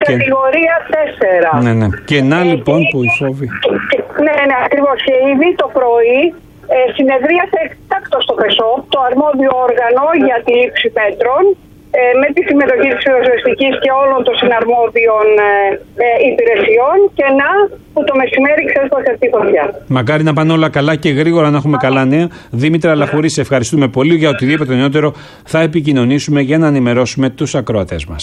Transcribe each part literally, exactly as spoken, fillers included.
κατηγορία τέσσερα. Ναι, ναι. Και να ε, λοιπόν και, που η Σόβη. Ναι, ναι, ακριβώς. Και ήδη το πρωί ε, συνεδρίασε εκτάκτος στο ΠΕΣΟ, το αρμόδιο όργανο για τη λήψη μέτρων, ε, με τη συμμετοχή της πυροσβεστικής και όλων των συναρμόδιων ε, ε, υπηρεσιών, και να που το μεσημέρι ξέσπασε αυτή η φωτιά. Μακάρι να πάνε όλα καλά και γρήγορα να έχουμε καλά νέα. Δήμητρα Λαχουρή, σε ευχαριστούμε πολύ. Για οτιδήποτε νεότερο θα επικοινωνήσουμε για να ενημερώσουμε τους ακροατές μας.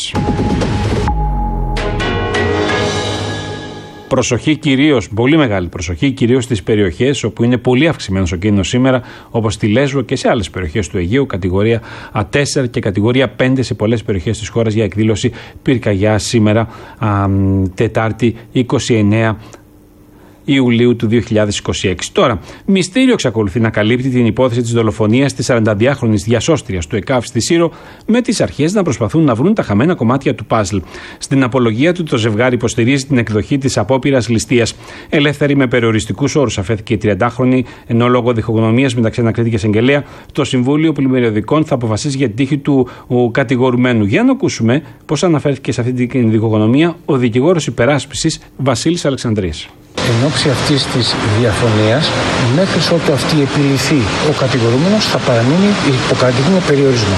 Προσοχή κυρίως, πολύ μεγάλη προσοχή κυρίως στις περιοχές όπου είναι πολύ αυξημένος ο κίνδυνος σήμερα, όπως στη Λέσβο και σε άλλες περιοχές του Αιγαίου, κατηγορία Α τέσσερα και κατηγορία πέντε σε πολλές περιοχές της χώρας για εκδήλωση πυρκαγιάς σήμερα, α, Τετάρτη είκοσι εννέα Ιουλίου του δύο χιλιάδες είκοσι έξι. Τώρα, μυστήριο εξακολουθεί να καλύπτει την υπόθεση της δολοφονίας της σαρανταδυάχρονης διασώστριας του ΕΚΑΒ στη Σύρο, με τις αρχές να προσπαθούν να βρουν τα χαμένα κομμάτια του παζλ. Στην απολογία του, το ζευγάρι υποστηρίζει την εκδοχή της απόπειρας ληστείας. Ελεύθερη με περιοριστικούς όρους αφέθηκε η τριαντάχρονη, ενώ λόγω διχογνωμίας μεταξύ ανακρίτη και εισαγγελέα, το Συμβούλιο Πλημμυριωδικών θα αποφασίσει για την τύχη του ο κατηγορουμένου. Για να ακούσουμε πώς αναφέρθηκε σε αυτή την διχογνωμία ο δικηγόρος υπεράσπισης Βασίλης Αλεξανδρής. Εν όψη αυτής της διαφωνίας, μέχρι ότου αυτή επιληθεί ο κατηγορούμενος, θα παραμείνει υποκατοικημένο περιορισμό.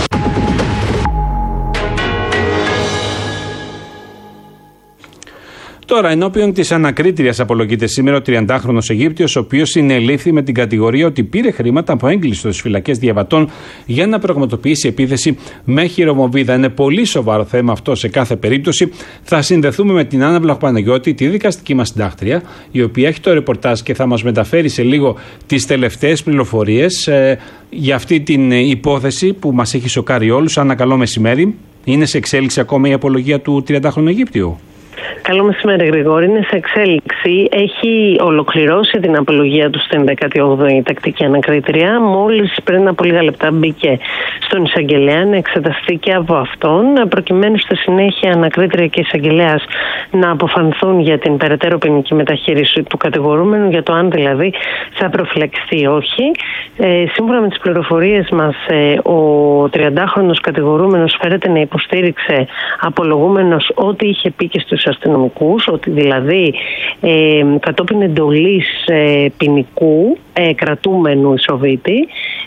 Τώρα, ενώπιον της ανακρίτριας απολογείται σήμερα ο τριαντάχρονος Αιγύπτιος, ο οποίος συνελήφθη με την κατηγορία ότι πήρε χρήματα από έγκλειστο στις φυλακές διαβατών για να πραγματοποιήσει επίθεση με χειρομοβίδα. Είναι πολύ σοβαρό θέμα αυτό σε κάθε περίπτωση. Θα συνδεθούμε με την Άννα Βλαχοπαναγιώτη, τη δικαστική μας συντάκτρια, η οποία έχει το ρεπορτάζ και θα μας μεταφέρει σε λίγο τις τελευταίες πληροφορίες ε, για αυτή την υπόθεση που μας έχει σοκάρει όλους. Άννα, καλό μεσημέρι. Είναι σε εξέλιξη ακόμα η απολογία του τριαντάχρονου Αιγύπτιου? Καλό μεσημέρι, Γρηγόρη. Είναι σε εξέλιξη. Έχει ολοκληρώσει την απολογία του στην δέκατη όγδοη τακτική ανακρίτρια. Μόλις πριν από λίγα λεπτά μπήκε στον εισαγγελέα να εξεταστεί και από αυτόν, προκειμένου στη συνέχεια ανακρίτρια και εισαγγελέας να αποφανθούν για την περαιτέρω ποινική μεταχείριση του κατηγορούμενου, για το αν δηλαδή θα προφυλακιστεί ή όχι. Ε, σύμφωνα με τις πληροφορίες μας, ε, ο τριαντάχρονος κατηγορούμενος φέρεται να υποστήριξε απολογούμενος ό,τι είχε πει και στους αστυνομικούς, ότι δηλαδή ε, κατόπιν εντολής ε, ποινικού ε, κρατούμενου Ισοβίτη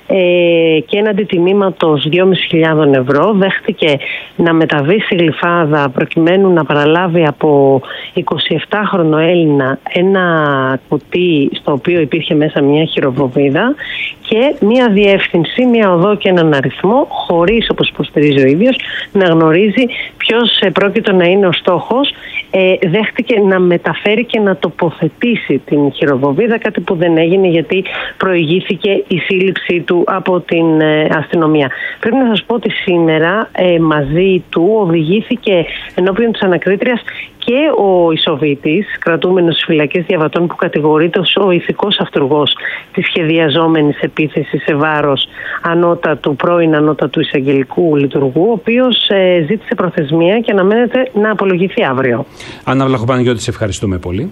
ε, και έναντι τιμήματος δυόμισι χιλιάδες ευρώ δέχτηκε να μεταβεί στη Γλυφάδα προκειμένου να παραλάβει από εικοσιεπτάχρονο Έλληνα ένα κουτί στο οποίο υπήρχε μέσα μια χειροβοβίδα και μια διεύθυνση, μια οδό και έναν αριθμό, χωρίς, όπως υποστηρίζει ο ίδιος, να γνωρίζει ποιος πρόκειται να είναι ο στόχος. Ε, δέχτηκε να μεταφέρει και να τοποθετήσει την χειροβοβίδα, κάτι που δεν έγινε γιατί προηγήθηκε η σύλληψή του από την ε, αστυνομία. Πρέπει να σας πω ότι σήμερα ε, μαζί του οδηγήθηκε ενώπιον της ανακρίτριας και ο Ισοβίτης, κρατούμενος στις φυλακές διαβατών, που κατηγορείται ως ο ηθικός αυτουργός της σχεδιαζόμενης επίθεσης σε βάρος ανώτατου, πρώην ανώτατου εισαγγελικού λειτουργού, ο οποίος ε, ζήτησε προθεσμία και αναμένεται να απολογηθεί αύριο. Άννα Βλαχοπαναγιώτη, σε ευχαριστούμε πολύ.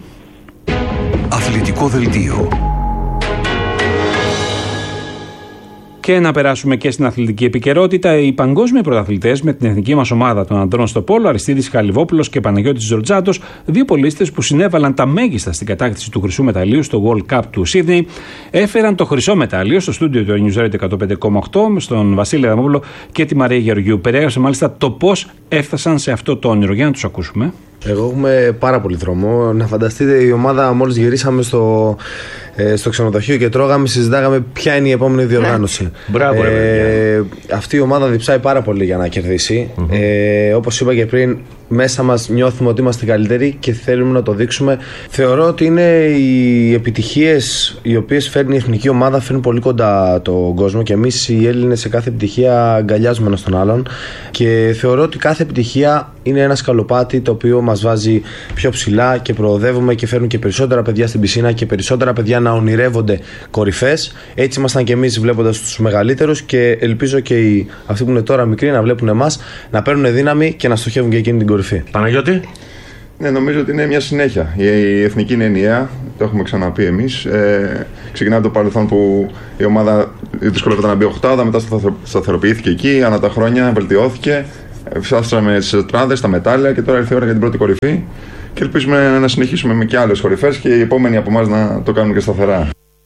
Αθλητικό δελτίο. Και να περάσουμε και στην αθλητική επικαιρότητα. Οι παγκόσμιοι πρωταθλητές με την εθνική μας ομάδα των ανδρών στο πόλο, Αριστίδης Χαλιβόπουλος και Παναγιώτης Τζορτζάτος, δύο πολίστες που συνέβαλαν τα μέγιστα στην κατάκτηση του χρυσού μεταλλίου στο World Cup του Σίδνεϊ, έφεραν το χρυσό μετάλλιο στο στούντιο του News Radio εκατόν πέντε κόμμα οκτώ στον Βασίλη Αδαμόπουλο και τη Μαρία Γεωργιού. Περιέγραψε μάλιστα το πώς έφτασαν σε αυτό το όνειρο. Για να τους ακούσουμε. Εγώ έχουμε πάρα πολύ δρόμο. Να φανταστείτε, η ομάδα μόλις γυρίσαμε στο, ε, στο ξενοδοχείο και τρώγαμε, συζητάγαμε ποια είναι η επόμενη διοργάνωση. Μπράβο, ε, αυτή η ομάδα διψάει πάρα πολύ για να κερδίσει. Mm-hmm. Ε, όπως είπα και πριν, μέσα μας νιώθουμε ότι είμαστε καλύτεροι και θέλουμε να το δείξουμε. Θεωρώ ότι είναι οι επιτυχίες οι οποίες φέρνει η εθνική ομάδα, φέρνουν πολύ κοντά τον κόσμο και εμείς οι Έλληνες σε κάθε επιτυχία αγκαλιάζουμε ένας τον άλλον. Και θεωρώ ότι κάθε επιτυχία είναι ένα σκαλοπάτι το οποίο μας βάζει πιο ψηλά και προοδεύουμε και φέρνουν και περισσότερα παιδιά στην πισίνα και περισσότερα παιδιά να ονειρεύονται κορυφές. Έτσι ήμασταν και εμείς βλέποντας τους μεγαλύτερους και ελπίζω και οι, αυτοί που είναι τώρα μικροί να βλέπουν εμάς, να παίρνουν δύναμη και να στοχεύουν και εκείνη την κορυφή. Παναγιώτη. Ναι, νομίζω ότι είναι μια συνέχεια. Η εθνική είναι ενιαία, το έχουμε ξαναπεί εμείς. Ε, ξεκινάει από το παρελθόν που η ομάδα δυσκολεύονταν να μπει οκτάδα, μετά σταθεροποιήθηκε εκεί, ανά τα χρόνια βελτιώθηκε. Φτάσαμε στις τετράδες, στα μετάλλια και τώρα ήρθε η ώρα για την πρώτη κορυφή. Και ελπίζουμε να συνεχίσουμε με και άλλες κορυφές και οι επόμενοι από εμάς να το κάνουν και σταθερά.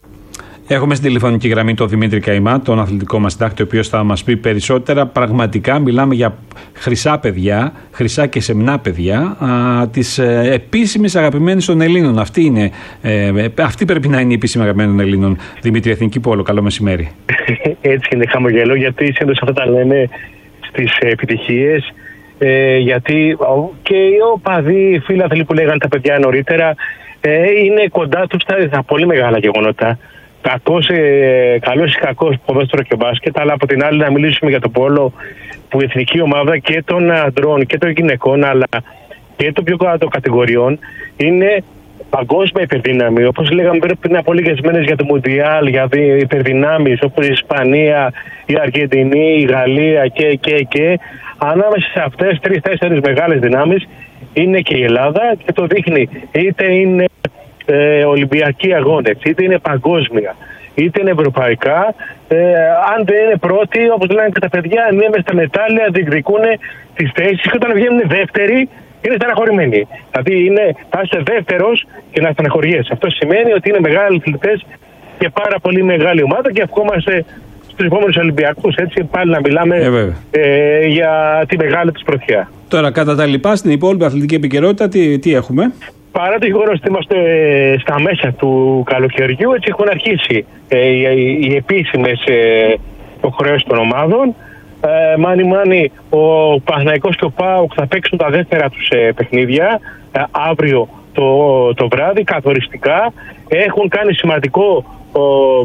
Έχουμε στην τηλεφωνική γραμμή τον Δημήτρη Καημά, τον αθλητικό μας συντάκτη, ο οποίος θα μας πει περισσότερα. Πραγματικά μιλάμε για χρυσά παιδιά, χρυσά και σεμνά παιδιά, της ε, επίσημης αγαπημένης των Ελλήνων. Αυτή, είναι, ε, αυτή πρέπει να είναι η επίσημη αγαπημένη των Ελλήνων. Δημήτρη, Εθνική Πόλο, καλό μεσημέρι. Έτσι είναι, χαμογελό, γιατί συνήθως αυτά τα λένε στις επιτυχίες. Ε, γιατί και οι οπαδοί, οι φίλαθλοι που λέγανε τα παιδιά νωρίτερα, ε, είναι κοντά τους στα, στα πολύ μεγάλα γεγονότα. Κακός, ε, καλός ή κακός ποδόσφαιρο και μπάσκετ, αλλά από την άλλη να μιλήσουμε για το πόλο, που η εθνική ομάδα και των αντρών και των γυναικών, αλλά και των πιο κάτω κατηγοριών, είναι παγκόσμια υπερδύναμη. Όπως λέγαμε πριν από λίγες μέρες για το Μουντιάλ, για υπερδυνάμεις όπως η Ισπανία, η Αργεντινή, η Γαλλία και, και, και. Ανάμεσα σε αυτές τρεις-τέσσερις μεγάλες δυνάμεις είναι και η Ελλάδα και το δείχνει. Είτε είναι ε, Ολυμπιακοί αγώνες, είτε είναι παγκόσμια, είτε είναι ευρωπαϊκά. Ε, αν δεν είναι πρώτοι, όπως λένε και τα παιδιά, είναι μες στα μετάλλια, διεκδικούν τις θέσεις και όταν βγαίνουν δεύτεροι, είναι στεναχωρημένοι. Δηλαδή είναι, θα είσαι δεύτερος και να στεναχωριέσαι. Αυτό σημαίνει ότι είναι μεγάλοι αθλητές και πάρα πολύ μεγάλη ομάδα και ευχόμαστε στους επόμενους Ολυμπιακούς. Έτσι πάλι να μιλάμε ε, ε, για τη μεγάλη τους πρωτιά. Τώρα κατά τα λοιπά στην υπόλοιπη αθλητική επικαιρότητα τι, τι έχουμε? Παρά το γεγονός ότι είμαστε στα μέσα του καλοκαιριού, έτσι έχουν αρχίσει ε, οι, οι επίσημες ε, υποχρεώσεις των ομάδων. Ε, μάνι μάνι ο Παναθηναϊκός και ο ΠΑΟΚ θα παίξουν τα δεύτερα τους ε, παιχνίδια ε, αύριο το, το βράδυ καθοριστικά. Έχουν κάνει σημαντικό ο,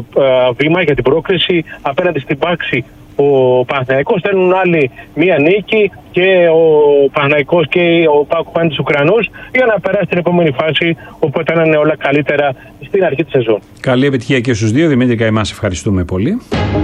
ε, βήμα για την πρόκριση απέναντι στην Πάξη. Ο Παναθηναϊκός θέλουν άλλη μία νίκη και ο Παναθηναϊκός και ο ΠΑΟΚ πάνε τους Ουκρανούς για να περάσει την επόμενη φάση, οπότε να είναι όλα καλύτερα στην αρχή της σεζόν. Καλή επιτυχία και στους δύο. Δημήτρη Καημά, ευχαριστούμε πολύ.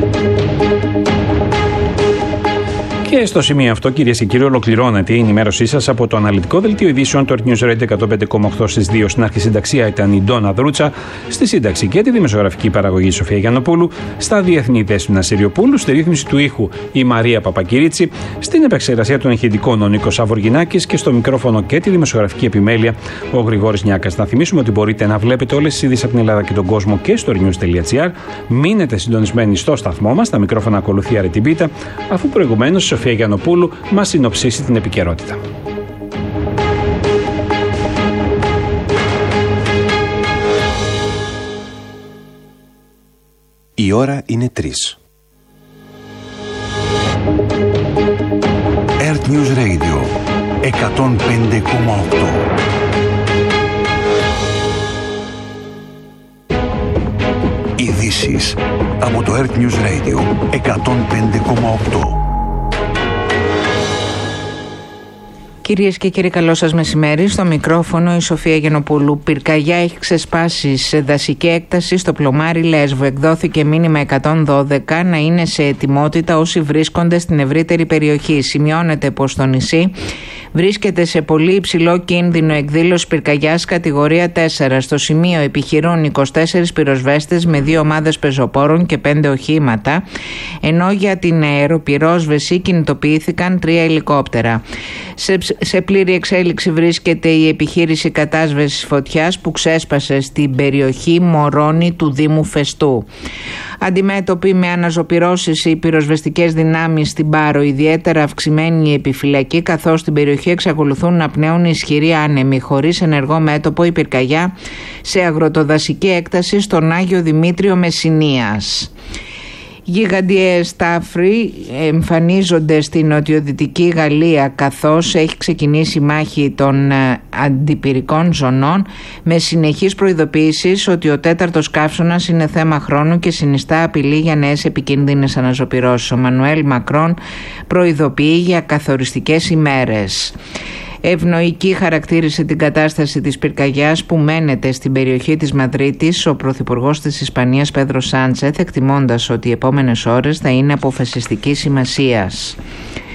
Και στο σημείο αυτό, κυρίες και κύριοι, ολοκληρώνεται η ενημέρωσή σας από το αναλυτικό δελτίο ειδήσεων του Earth News Radio εκατόν πέντε κόμμα οκτώ στις δύο. Στην αρχισυνταξία ήταν η Ντόνα Δρούτσα, στη σύνταξη και τη δημοσιογραφική παραγωγή Σοφία Γιαννοπούλου, στα διεθνή θέση του Νασιριοπούλου, στη ρύθμιση του ήχου η Μαρία Παπακυρίτσι, στην επεξεργασία των ηχητικών ο Νίκος Αβοργινάκης και στο μικρόφωνο και τη δημοσιογραφική επιμέλεια ο Γρηγόρης Νιάκας. Να θυμίσουμε ότι μπορείτε να βλέπετε όλες τις ειδήσεις από την Ελλάδα και τον κόσμο και στο news τελεία gr. Μείνετε συντονισμένοι στο σταθμό μας, τα μικρόφωνα ακολουθεί Αρετιμπίτα, αφού προηγουμένως η Σοφία Γιαννοπούλου μας συνοψίσει την επικαιρότητα. Η ώρα είναι τρεις. Earth News Radio εκατόν πέντε κόμμα οκτώ. Ειδήσεις από το Earth News Radio εκατόν πέντε κόμμα οκτώ. Κυρίες και κύριοι, καλό σας μεσημέρι. Στο μικρόφωνο η Σοφία Γιαννοπούλου. Πυρκαγιά έχει ξεσπάσει σε δασική έκταση στο πλωμάρι Λέσβο. Εκδόθηκε μήνυμα εκατόν δώδεκα να είναι σε ετοιμότητα όσοι βρίσκονται στην ευρύτερη περιοχή. Σημειώνεται πως το νησί βρίσκεται σε πολύ υψηλό κίνδυνο εκδήλωση πυρκαγιάς κατηγορία τέσσερα. Στο σημείο επιχειρούν είκοσι τέσσερις πυροσβέστες με δύο ομάδες πεζοπόρων και πέντε οχήματα, ενώ για την αεροπυρόσβεση κινητοποιήθηκαν τρία ελικόπτερα. Σε, σε πλήρη εξέλιξη βρίσκεται η επιχείρηση κατάσβεσης φωτιάς που ξέσπασε στην περιοχή Μορώνη του Δήμου Φεστού. Αντιμέτωποι με αναζωπυρώσεις οι πυροσβεστικές δυνάμεις στην Πάρο, ιδιαίτερα αυξημένη η επιφυλακή, καθώς στην περιοχή εξακολουθούν να πνέουν ισχυροί άνεμοι, χωρίς ενεργό μέτωπο η πυρκαγιά σε αγροτοδασική έκταση στον Άγιο Δημήτριο Μεσσηνίας. Γιγαντιές τάφροι εμφανίζονται στην νοτιοδυτική Γαλλία, καθώς έχει ξεκινήσει η μάχη των αντιπυρικών ζωνών, με συνεχείς προειδοποιήσεις ότι ο τέταρτος καύσωνας είναι θέμα χρόνου και συνιστά απειλή για νέες επικίνδυνες αναζωπυρώσεις. Ο Μανουέλ Μακρόν προειδοποιεί για καθοριστικές ημέρες. Ευνοϊκή χαρακτήρισε την κατάσταση της πυρκαγιάς που μένεται στην περιοχή της Μαδρίτης ο πρωθυπουργός της Ισπανίας Πέδρο Σάντσεθ, εκτιμώντας ότι οι επόμενες ώρες θα είναι αποφασιστικής σημασίας.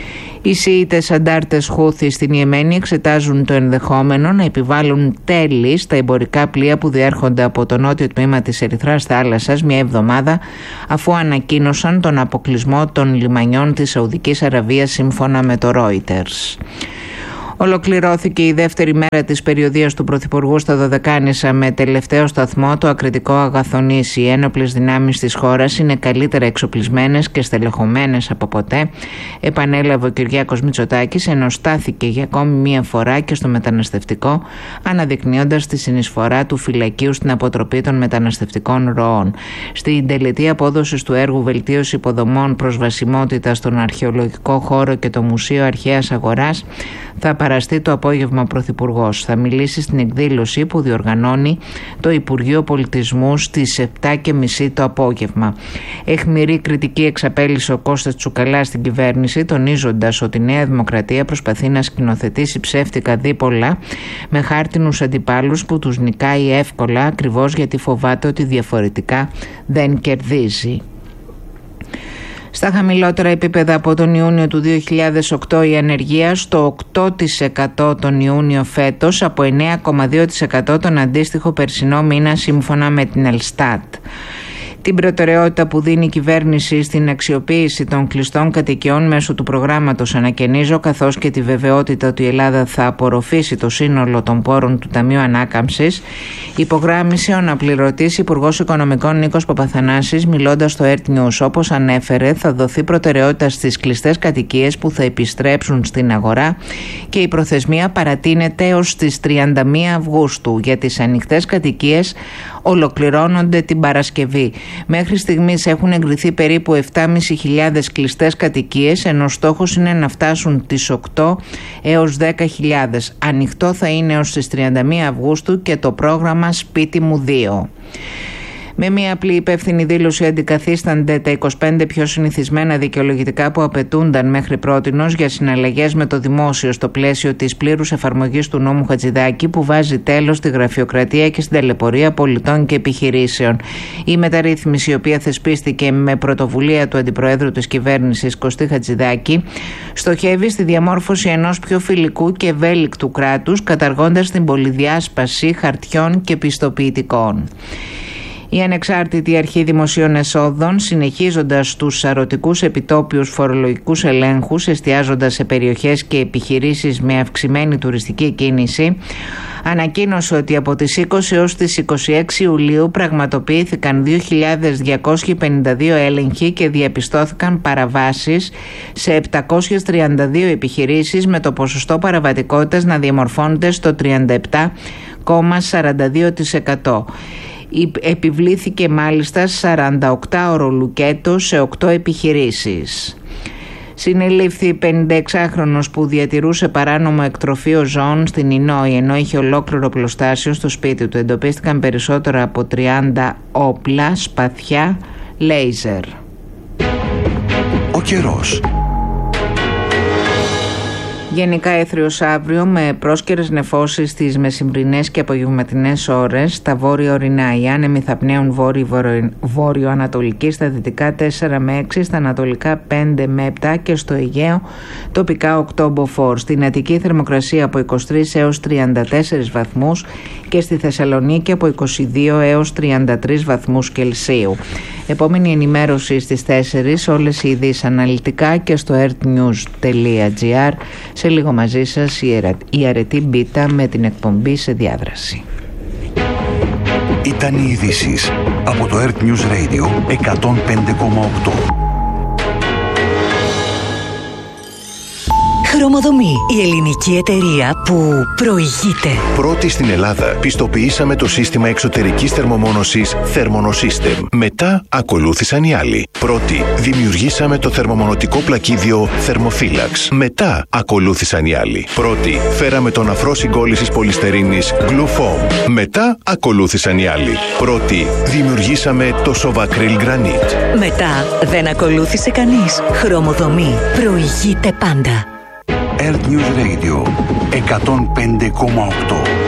Οι Σιήτες αντάρτες Χούθι στην Ιεμένη εξετάζουν το ενδεχόμενο να επιβάλλουν τέλη στα εμπορικά πλοία που διέρχονται από το νότιο τμήμα της Ερυθράς θάλασσας μια εβδομάδα αφού ανακοίνωσαν τον αποκλεισμό των λιμανιών της Σαουδικής Αραβίας σύμφωνα με το Reuters. Ολοκληρώθηκε η δεύτερη μέρα της περιοδείας του Πρωθυπουργού στα Δωδεκάνησα με τελευταίο σταθμό το ακριτικό Αγαθονήσι. Οι ένοπλες δυνάμεις της χώρας είναι καλύτερα εξοπλισμένες και στελεχωμένες από ποτέ, επανέλαβε ο Κυριάκος Μητσοτάκης, ενώ στάθηκε για ακόμη μία φορά και στο μεταναστευτικό, αναδεικνύοντας τη συνεισφορά του φυλακίου στην αποτροπή των μεταναστευτικών ροών. Στην τελετή απόδοσης του έργου βελτίωση υποδομών, προσβασιμότητα στον αρχαιολογικό χώρο και το Μουσείο Αρχαίας Αγοράς θα παραστεί το απόγευμα ο Πρωθυπουργός. Θα μιλήσει στην εκδήλωση που διοργανώνει το Υπουργείο Πολιτισμού στις επτά και μισή το απόγευμα. Αιχμηρή κριτική εξαπέλυσε ο Κώστας Τσουκαλάς στην κυβέρνηση, τονίζοντας ότι η Νέα Δημοκρατία προσπαθεί να σκηνοθετήσει ψεύτικα δίπολα με χάρτινους αντιπάλους που τους νικάει εύκολα, ακριβώς γιατί φοβάται ότι διαφορετικά δεν κερδίζει. Στα χαμηλότερα επίπεδα από τον Ιούνιο του δύο χιλιάδες οκτώ η ανεργία στο οκτώ τοις εκατό τον Ιούνιο φέτος από εννέα κόμμα δύο τοις εκατό τον αντίστοιχο περσινό μήνα σύμφωνα με την Ελστάτ. Την προτεραιότητα που δίνει η κυβέρνηση στην αξιοποίηση των κλειστών κατοικιών μέσω του προγράμματος Ανακαινίζω, καθώς και τη βεβαιότητα ότι η Ελλάδα θα απορροφήσει το σύνολο των πόρων του Ταμείου Ανάκαμψης, υπογράμμισε ο αναπληρωτής Υπουργός Οικονομικών Νίκος Παπαθανάσης μιλώντας στο Earth News. Όπως ανέφερε, θα δοθεί προτεραιότητα στις κλειστές κατοικίες που θα επιστρέψουν στην αγορά και η προθεσμία παρατείνεται έως τις τριάντα μία Αυγούστου. Για τις ανοιχτές κατοικίες ολοκληρώνονται την Παρασκευή. Μέχρι στιγμής έχουν εγκριθεί περίπου επτά χιλιάδες πεντακόσιες κλειστές κατοικίες, ενώ στόχος είναι να φτάσουν τις οκτώ έως δέκα χιλιάδες. Ανοιχτό θα είναι έως τις τριάντα μία Αυγούστου και το πρόγραμμα Σπίτι μου δύο. Με μια απλή υπεύθυνη δήλωση αντικαθίστανται τα είκοσι πέντε πιο συνηθισμένα δικαιολογητικά που απαιτούνταν μέχρι πρότινος για συναλλαγές με το δημόσιο στο πλαίσιο της πλήρους εφαρμογής του νόμου Χατζηδάκη, που βάζει τέλος στη γραφειοκρατία και στην ταλαιπωρία πολιτών και επιχειρήσεων. Η μεταρρύθμιση, η οποία θεσπίστηκε με πρωτοβουλία του Αντιπροέδρου της κυβέρνησης Κωστή Χατζηδάκη, στοχεύει στη διαμόρφωση ενός πιο φιλικού και ευέλικτου κράτους, καταργώντας την πολυδιάσπαση χαρτιών και πιστοποιητικών. Η Ανεξάρτητη Αρχή Δημοσίων Εσόδων, συνεχίζοντας τους σαρωτικούς επιτόπιους φορολογικούς ελέγχους, εστιάζοντας σε περιοχές και επιχειρήσεις με αυξημένη τουριστική κίνηση, ανακοίνωσε ότι από τις είκοσι έως τις είκοσι έξι Ιουλίου πραγματοποιήθηκαν δύο χιλιάδες διακόσιοι πενήντα δύο έλεγχοι και διαπιστώθηκαν παραβάσεις σε επτακόσιες τριάντα δύο επιχειρήσεις, με το ποσοστό παραβατικότητας να διαμορφώνεται στο τριάντα επτά κόμμα σαράντα δύο τοις εκατό. Επιβλήθηκε μάλιστα σαρανταοκτάωρο λουκέτο σε οκτώ επιχειρήσεις. Συνελήφθη πενηνταεξάχρονος που διατηρούσε παράνομο εκτροφείο ζώων στην Ινόη, ενώ είχε ολόκληρο πλωστάσιο στο σπίτι του. Εντοπίστηκαν περισσότερα από τριάντα όπλα, σπαθιά, λέιζερ. Ο καιρός. Γενικά έθριος αύριο με πρόσκαιρες νεφώσεις στις μεσημβρινές και απογευματινές ώρες. Στα βόρεια ορεινά οι άνεμοι θα πνέουν βόρειο-ανατολική, στα δυτικά τέσσερα με έξι, στα ανατολικά πέντε με επτά και στο Αιγαίο τοπικά οκτώ μποφόρ. Στην Αττική θερμοκρασία από είκοσι τρεις έως τριάντα τέσσερις βαθμούς και στη Θεσσαλονίκη από είκοσι δύο έως τριάντα τρεις βαθμούς Κελσίου. Επόμενη ενημέρωση στις τέσσερις, όλες οι ειδήσεις αναλυτικά και στο earthnews τελεία gr. Σε λίγο μαζί σας η αρετή Μπίτα με την εκπομπή Σε Διάδραση. Ήταν οι ειδήσεις από το Earth News Radio εκατόν πέντε κόμμα οκτώ. Χρωμοδομή. Η ελληνική εταιρεία που προηγείται. Πρώτη στην Ελλάδα πιστοποιήσαμε το σύστημα εξωτερικής θερμομόνωσης Thermonosystem. Μετά ακολούθησαν οι άλλοι. Πρώτη δημιουργήσαμε το θερμομονωτικό πλακίδιο Thermophilax. Μετά ακολούθησαν οι άλλοι. Πρώτη φέραμε τον αφρό συγκόλλησης πολυστερίνης Glufoam. Μετά ακολούθησαν οι άλλοι. Πρώτη δημιουργήσαμε το Sovacryl Granite. Μετά δεν ακολούθησε κανείς. Χρωμοδομή. Προηγείται πάντα. Earth News Radio εκατόν πέντε κόμμα οκτώ.